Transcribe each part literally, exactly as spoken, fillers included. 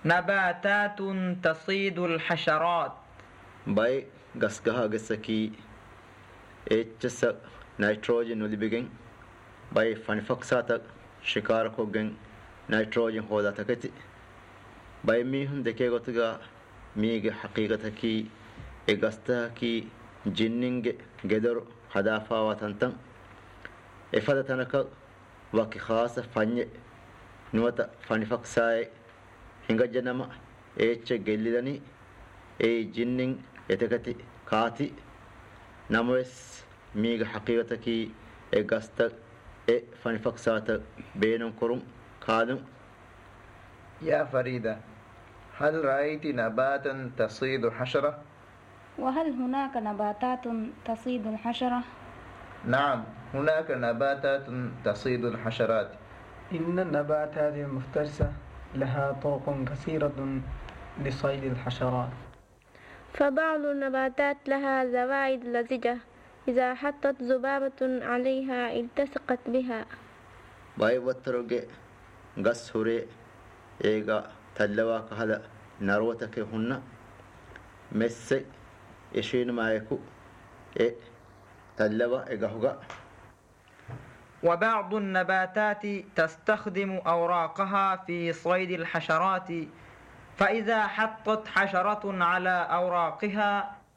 نباتات تصيد الحشرات. باي غسغها غسكي اتس نيتروجين ولبيجن باي فانفكساتا شكار كوجن نيتروجين هودا تكتي باي ميهن دكي غوتغا ميغ حقيقتكي اغستاكي جننگ گدر هدافا وتنتن افدتنك وكي خاص فني نوتا فانفكساي هنگجنما اتش گليدني اي جننگ එතකති කාති නමවස් මීග حقيقتكي එගස්ත එ ෆනිෆක්සාත බේනුම් කුරුම් කාදුම්. يا فريدة، هل رأيت نباتا تصيد حشرة؟ وهل هناك نباتات تصيد الحشرة؟ نعم، هناك نباتات تصيد الحشرات. إن النباتات المفترسة لها طرق كثيرة لصيد الحشرات، فبعض النباتات لها زوائد لزجة إذا حطت ذبابة عليها التصقت بها. باي وترغي غس هوري ايغا تلوا كهلا نروتك هن مس يشين مايكو اي تلوا ايغا. وبعض النباتات تستخدم أوراقها في صيد الحشرات، فإذا حطت حشرة على أوراقها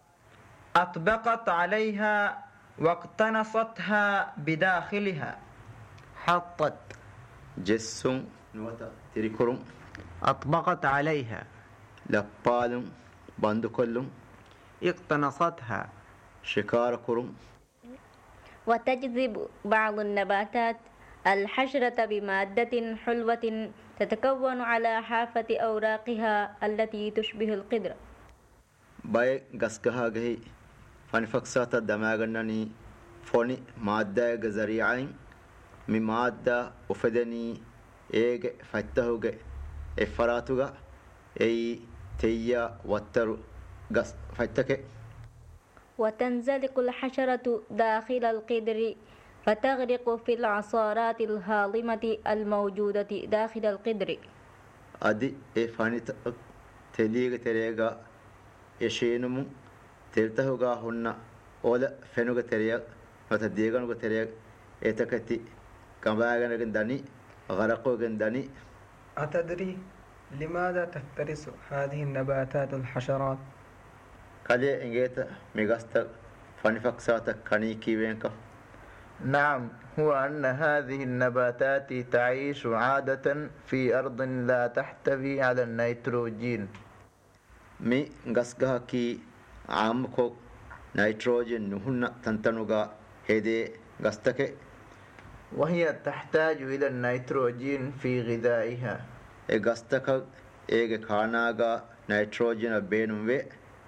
أطبقت عليها واقتنصتها بداخلها. حطت جسم نوتا تريكورم أطبقت عليها لبالم بندكلم اقتنصتها شكار كرم. وتجذب بعض النباتات الحشرة بمادة حلوة تتكون على حافة أوراقها التي تشبه القدر. باي غسكها غي فانفكساتا دماغنني فوني مادة غزريعين مي مادة وفدني ايغ فتهوغ افراتوغا اي تيا وتر غس فتك. وتنزلق الحشرة داخل القدر فتغرق في العصارات الهاضمة الموجودة داخل القدر. أدي إفاني تليغ تريغا يشينمو تلتهوغا هن أولا فنوغ تريغ وتديغنوغ تريغ إتكتي كمباغنغن داني غرقوغن داني. أتدري لماذا تفترس هذه النباتات الحشرات؟ كالي إنجيتا ميغاستا فانفكساتا كانيكي وينكا. نعم، هو أن هذه النباتات تعيش عادة في أرض لا تحتوي على النيتروجين. مي غسغها كي عامكو نيتروجين نهن تنتنوغا هيدي غستك، وهي تحتاج إلى النيتروجين في غذائها. اي غستك ايغ كاناغا نيتروجين بينوي،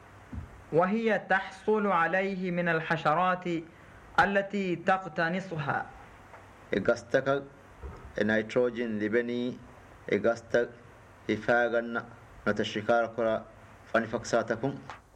وهي تحصل عليه من الحشرات التي تقتنصها. إغاستك نيتروجين لبني إغاستك إفاغن نتشكار كرا فانفكساتكم.